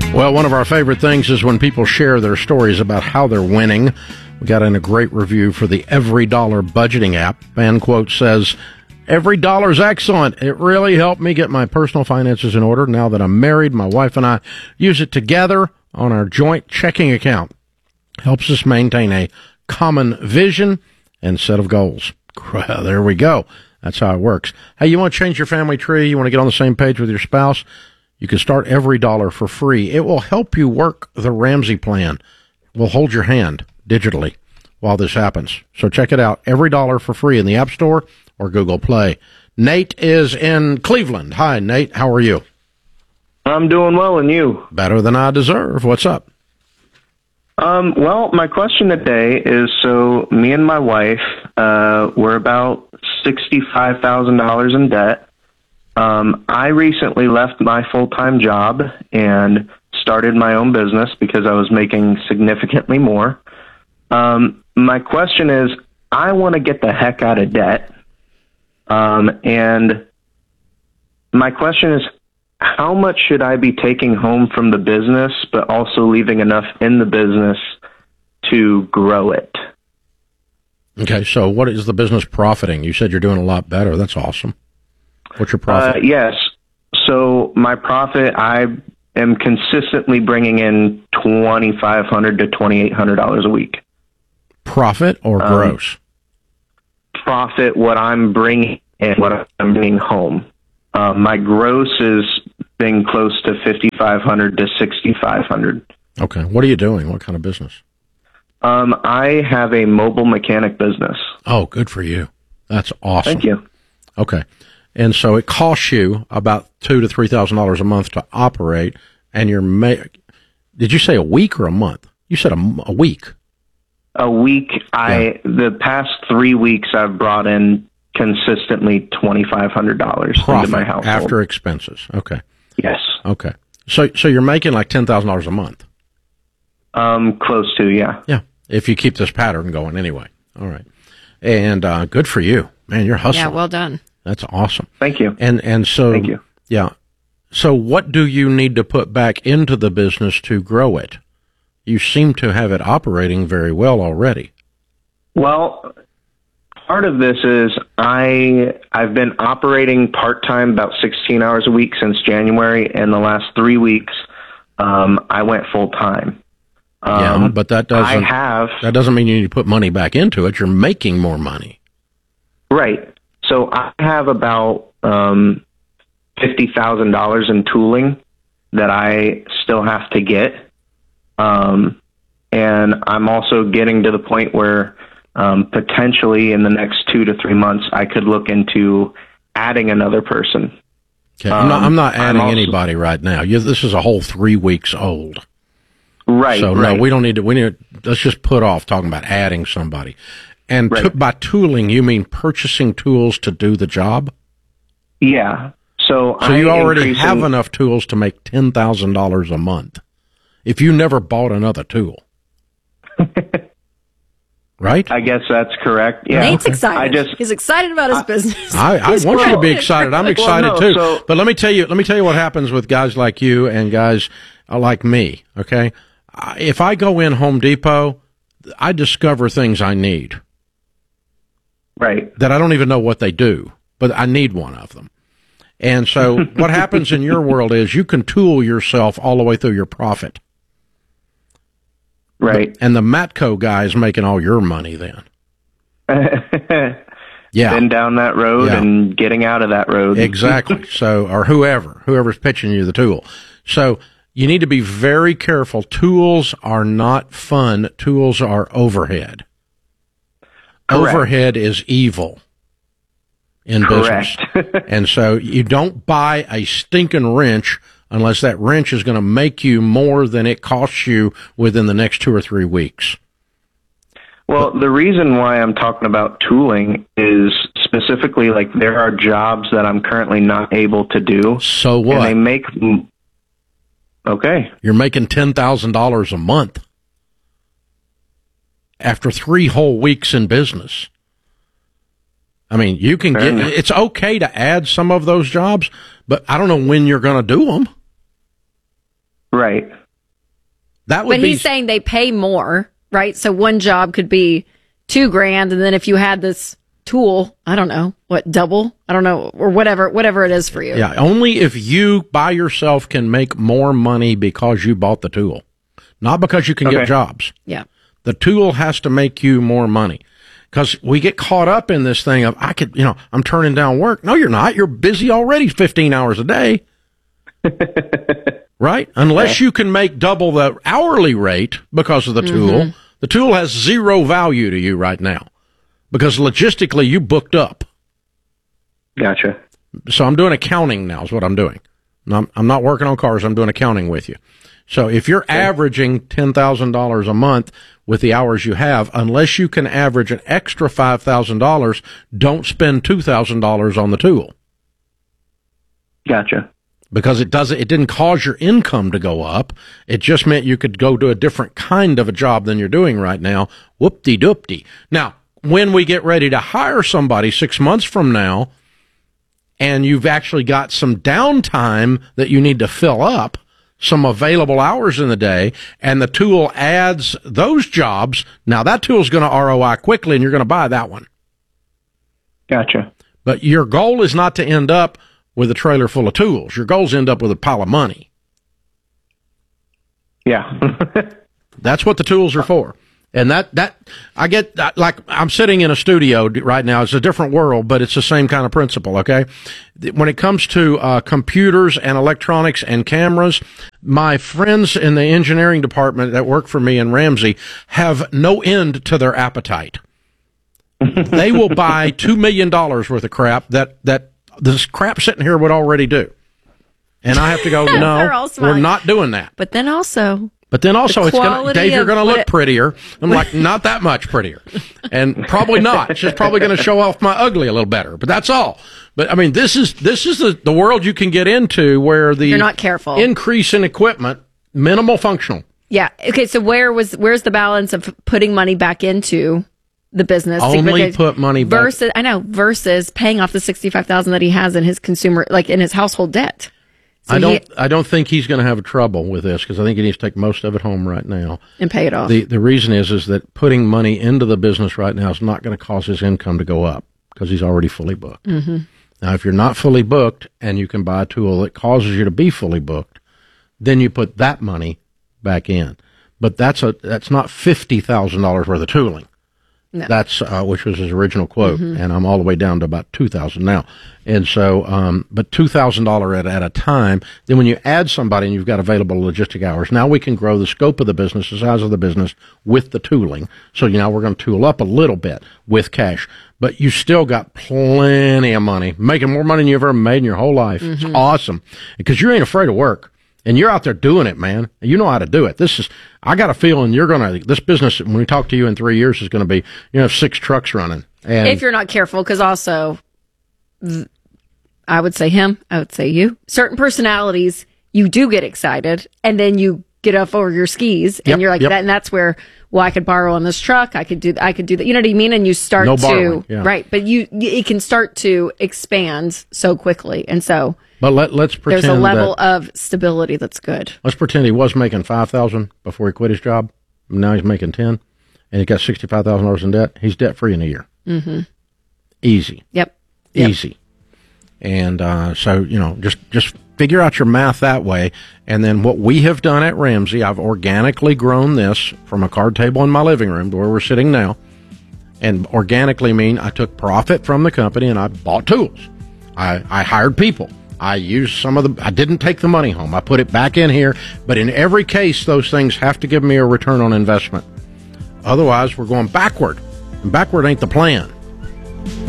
Well, one of our favorite things is when people share their stories about how they're winning. We got in a great review for the Every Dollar budgeting app. Fan quote says, "Every dollar's excellent. It really helped me get my personal finances in order. Now that I'm married, my wife and I use it together on our joint checking account. Helps us maintain a common vision and set of goals." There we go. That's how it works. Hey, you want to change your family tree? You want to get on the same page with your spouse? You can start Every Dollar for free. It will help you work the Ramsey plan. We'll hold your hand digitally while this happens. So check it out. Every Dollar for free in the App Store or Google Play. Nate is in Cleveland. Hi, Nate. How are you? I'm doing well, and you? Better than I deserve. What's up? Well, my question today is, so me and my wife, we're about $65,000 in debt. I recently left my full-time job and started my own business because I was making significantly more. My question is, I want to get the heck out of debt. And my question is, how much should I be taking home from the business, but also leaving enough in the business to grow it? Okay, so what is the business profiting? You said you're doing a lot better. That's awesome. What's your profit? Yes. So my profit, I am consistently bringing in $2,500 to $2,800 a week. Profit or gross? Profit, what I'm bringing and what I'm bringing home. My gross is being close to $5,500 to $6,500. Okay. What are you doing? What kind of business? I have a mobile mechanic business. Oh, good for you. That's awesome. Thank you. Okay. And so it costs you about $2,000 to $3,000 a month to operate, and you're did you say a week or a month? You said a week. A week. Yeah. The past 3 weeks I've brought in consistently $2,500 into my household. After expenses. Okay. Yes. Okay. So you're making like $10,000 a month. Close to, yeah. Yeah. If you keep this pattern going anyway. All right. And good for you. Man, you're hustling. Yeah, well done. That's awesome. Thank you. And so Thank you. Yeah. So what do you need to put back into the business to grow it? You seem to have it operating very well already. Well, part of this is I've been operating part-time about 16 hours a week since January, and the last 3 weeks I went full-time. Yeah, but that doesn't mean you need to put money back into it. You're making more money. Right. So I have about $50,000 in tooling that I still have to get. And I'm also getting to the point where potentially in the next 2 to 3 months, I could look into adding another person. Okay. I'm not adding anybody right now. This is a whole 3 weeks old. Right. So right. no, we don't need to. Let's just put off talking about adding somebody. And right. By tooling, you mean purchasing tools to do the job? Yeah. So you already have enough tools to make $10,000 a month if you never bought another tool. Right? I guess that's correct. Yeah. Nate's excited. He's excited about his business. I want you to be excited. I'm excited too. But let me tell you what happens with guys like you and guys like me. Okay, if I go in Home Depot, I discover things I need. Right. That I don't even know what they do, but I need one of them. And so what happens in your world is you can tool yourself all the way through your profit. Right. And the Matco guy is making all your money then. Yeah. Been down that road and getting out of that road. Exactly. So, or whoever's pitching you the tool. So you need to be very careful. Tools are not fun. Tools are overhead. Correct. Overhead is evil in business. And so you don't buy a stinking wrench unless that wrench is going to make you more than it costs you within the next 2 or 3 weeks. Well, the reason why I'm talking about tooling is specifically like there are jobs that I'm currently not able to do. So what? And they make... Okay. You're making $10,000 a month after 3 whole weeks in business. I mean, you can it's okay to add some of those jobs, but I don't know when you're going to do them. Right. But he's saying they pay more, right? So one job could be $2,000, and then if you had this tool, I don't know, double? I don't know, or whatever it is for you. Yeah, only if you by yourself can make more money because you bought the tool, not because you can get jobs. Yeah. The tool has to make you more money. Because we get caught up in this thing of, I'm turning down work. No, you're not. You're busy already 15 hours a day. Right? Unless you can make double the hourly rate because of the tool. The tool has zero value to you right now because logistically you booked up. Gotcha. So I'm doing accounting now is what I'm doing. I'm not working on cars. I'm doing accounting with you. So if you're averaging $10,000 a month with the hours you have, unless you can average an extra $5,000, don't spend $2,000 on the tool. Gotcha. Because it didn't cause your income to go up. It just meant you could go to a different kind of a job than you're doing right now. Whoop-de-doop-de. Now, when we get ready to hire somebody 6 months from now, and you've actually got some downtime that you need to fill up, some available hours in the day, and the tool adds those jobs, now that tool's going to ROI quickly, and you're going to buy that one. Gotcha. But your goal is not to end up with a trailer full of tools. Your goal is to end up with a pile of money. Yeah. That's what the tools are for. And that I get, like, I'm sitting in a studio right now. It's a different world, but it's the same kind of principle, okay? When it comes to computers and electronics and cameras, my friends in the engineering department that work for me in Ramsey have no end to their appetite. They will buy $2 million worth of crap that this crap sitting here would already do. And I have to go, no, we're not doing that. But then also, it's going Dave, you're going to look prettier. I'm like, not that much prettier. And probably not. It's just probably going to show off my ugly a little better. But that's all. But I mean, this is the world you can get into where you're not careful. Increase in equipment, minimal functional. Yeah. Okay. So where's the balance of putting money back into the business? Only put money back. Versus paying off the $65,000 that he has in his consumer, like in his household debt. So I don't think he's going to have a trouble with this because I think he needs to take most of it home right now and pay it off. The reason is that putting money into the business right now is not going to cause his income to go up because he's already fully booked. Mm-hmm. Now, if you're not fully booked and you can buy a tool that causes you to be fully booked, then you put that money back in. But that's not $50,000 worth of tooling. No. That's which was his original quote, and I'm all the way down to about $2,000 now. And so, but $2,000 at a time. Then when you add somebody and you've got available logistic hours, now we can grow the scope of the business, the size of the business with the tooling. So now we're going to tool up a little bit with cash, but you still got plenty of money, making more money than you've ever made in your whole life. It's awesome because you ain't afraid of work. And you're out there doing it, man. You know how to do it. I got a feeling this business, when we talk to you in 3 years, is going to be, have 6 trucks running. And if you're not careful, because also, I would say him, I would say you. Certain personalities, you do get excited, and then you get off over your skis, and you're like that, and that's where, I could borrow on this truck, I could do that. You know what I mean? And you start right, but it can start to expand so quickly, and so. But let's pretend there's a level of stability that's good. Let's pretend he was making $5,000 before he quit his job. Now he's making $10,000, and he got $65,000 in debt. He's debt free in a year. Mm-hmm. Easy. Yep. Easy. And so just figure out your math that way. And then what we have done at Ramsey, I've organically grown this from a card table in my living room to where we're sitting now. And organically mean I took profit from the company and I bought tools. I hired people. I used I didn't take the money home. I put it back in here. But in every case, those things have to give me a return on investment. Otherwise, we're going backward. And backward ain't the plan.